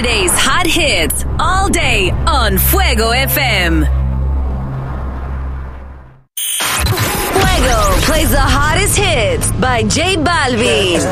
Today's hot hits all day on Fuego FM. Fuego plays the hottest hits by J Balvin.